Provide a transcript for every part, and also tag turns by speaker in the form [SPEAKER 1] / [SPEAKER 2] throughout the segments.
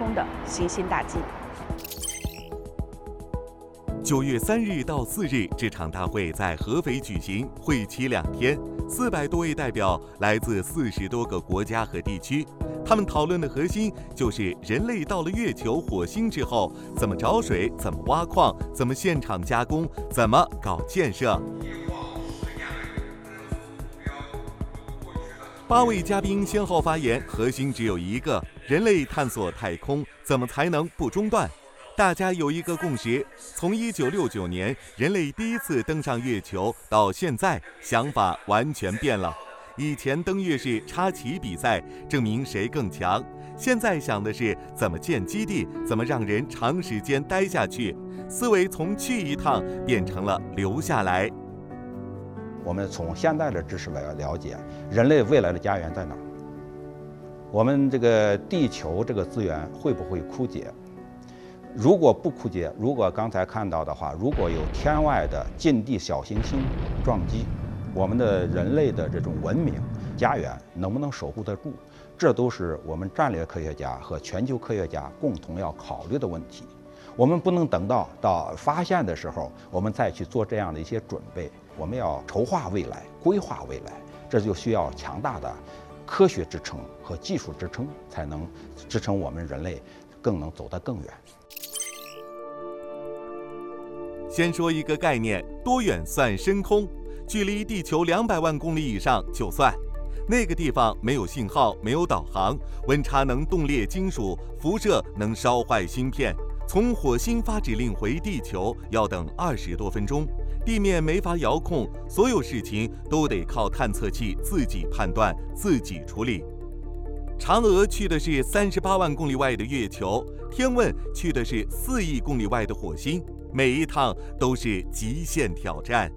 [SPEAKER 1] 空的新兴大计。
[SPEAKER 2] 9月3日到4日，这场大会在合肥举行，会期2天，400多位代表来自40多个国家和地区。他们讨论的核心就是人类到了月球、火星之后，怎么找水，怎么挖矿，怎么现场加工，怎么搞建设。8位嘉宾先后发言，核心只有一个：人类探索太空，怎么才能不中断？大家有一个共识，从1969年人类第一次登上月球到现在，想法完全变了。以前登月是插旗比赛，证明谁更强。现在想的是怎么建基地，怎么让人长时间待下去。思维从去一趟变成了留下来。
[SPEAKER 3] 我们从现在的知识来了解，人类未来的家园在哪儿？我们这个地球这个资源会不会枯竭？如果不枯竭，如果刚才看到的话，如果有天外的近地小行星撞击，我们的人类的这种文明家园能不能守护得住？这都是我们战略科学家和全球科学家共同要考虑的问题。我们不能等到发现的时候，我们再去做这样的一些准备。我们要筹划未来，规划未来，这就需要强大的科学支撑和技术支撑，才能支撑我们人类更能走得更远。
[SPEAKER 2] 先说一个概念，多远算深空？距离地球200万公里以上就算。那个地方没有信号，没有导航，温差能冻裂金属，辐射能烧坏芯片。从火星发指令回地球要等20多分钟，地面没法遥控，所有事情都得靠探测器自己判断、自己处理。嫦娥去的是38万公里外的月球，天问去的是4亿公里外的火星，每一趟都是极限挑战。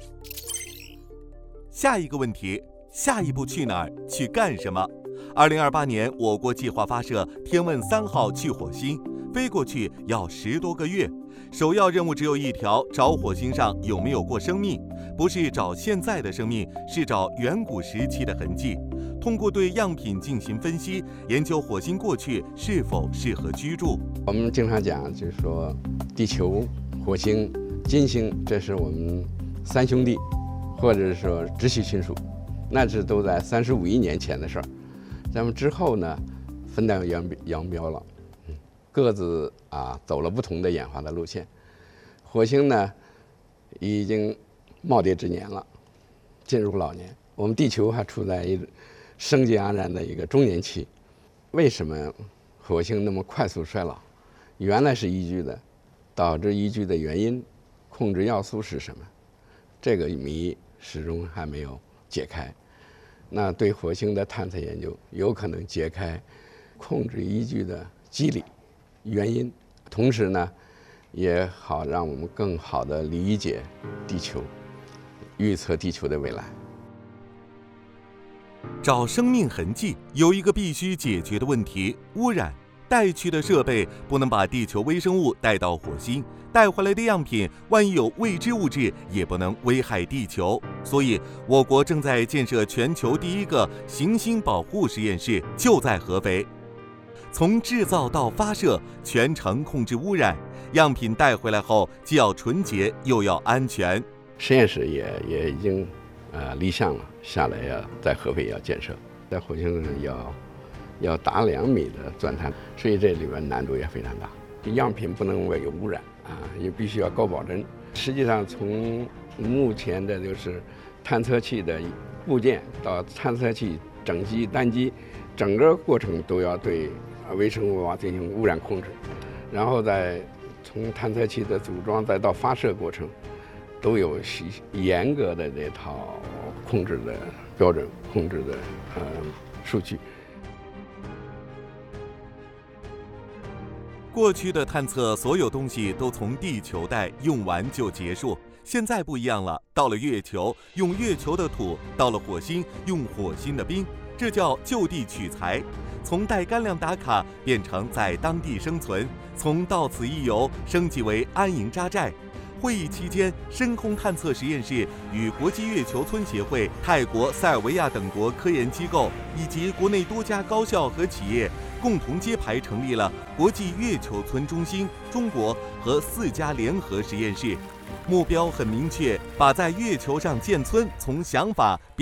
[SPEAKER 2] 下一个问题，下一步去哪儿？去干什么？2028年，我国计划发射天问3号去火星，飞过去要10多个月。首要任务只有一条，找火星上有没有过生命，不是找现在的生命，是找远古时期的痕迹。通过对样品进行分析，研究火星过去是否适合居住。
[SPEAKER 4] 我们经常讲，就是说地球、火星、金星，这是我们三兄弟，或者说直系亲属，那是都在35亿年前的事儿。咱们之后呢，分道扬镳了，各自走了不同的演化的路线。火星呢，已经耄耋之年了，进入老年。我们地球还处在一生机盎然的一个中年期。为什么火星那么快速衰老？原来是宜居的，导致宜居的原因，控制要素是什么？这个谜始终还没有解开。那对火星的探测研究，有可能解开控制宜居的机理、原因，同时呢，也好让我们更好地理解地球，预测地球的未来。
[SPEAKER 2] 找生命痕迹有一个必须解决的问题：污染。带去的设备不能把地球微生物带到火星，带回来的样品万一有未知物质，也不能危害地球。所以，我国正在建设全球第一个行星保护实验室，就在合肥。从制造到发射，全程控制污染。样品带回来后，既要纯洁又要安全。
[SPEAKER 4] 实验室也已经立项了，下来在合肥要建设，在火星上要达2米的钻探，所以这里边难度也非常大。样品不能有污染也必须要高保真。实际上，从目前的就是探测器的部件到探测器整机单机，整个过程都要对微生物进行污染控制，然后再从探测器的组装再到发射过程，都有严格的这套控制的标准、控制的数据。
[SPEAKER 2] 过去的探测，所有东西都从地球带，用完就结束。现在不一样了，到了月球用月球的土，到了火星用火星的冰，这叫就地取材。从带干粮打卡变成在当地生存，从到此一游升级为安营扎寨。 会议期间，深空探测实验室与国际月球村协会、泰国、塞尔维亚等国科研机构以及国内多家高校和企业共同揭牌成立了国际月球村中心中国和4家联合实验室。目标很明确，把在月球上建村从想法